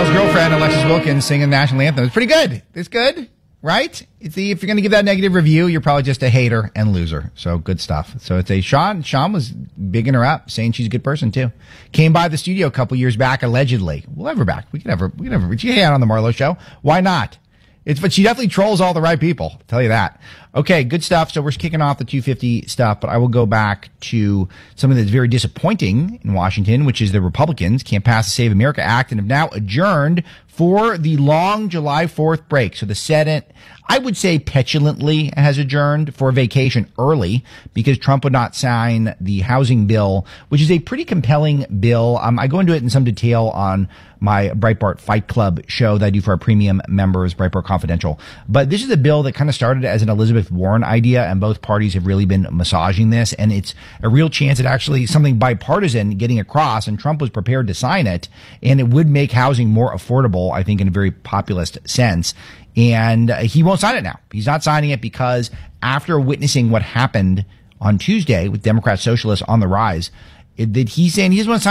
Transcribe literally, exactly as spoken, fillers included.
Dale's girlfriend, Alexis Wilkins, singing the national anthem. It's pretty good. It's good, right? It's the, if you're going to give that negative review, you're probably just a hater and loser. So good stuff. So it's a Sean. Sean was bigging her up, saying she's a good person too. Came by the studio a couple years back, allegedly. We'll have her back. We can have her. We can have her. She hang out on the Marlo show. Why not? It's, but she definitely trolls all the right people. I'll tell you that. Okay, good stuff. So we're kicking off the two fifty stuff, but I will go back to something that's very disappointing in Washington, which is the Republicans can't pass the Save America Act and have now adjourned for the long July fourth break. So the Senate, I would say petulantly, has adjourned for vacation early because Trump would not sign the housing bill, which is a pretty compelling bill. Um, I go into it in some detail on my Breitbart Fight Club show that I do for our premium members, Breitbart Confidential. But this is a bill that kind of started as an Elizabeth Warren idea, and both parties have really been massaging this. And it's a real chance at actually something bipartisan getting across, and Trump was prepared to sign it. And it would make housing more affordable, I think, in a very populist sense. And uh, he won't sign it now. He's not signing it because after witnessing what happened on Tuesday with Democrat socialists on the rise, it, that he's saying he doesn't want to sign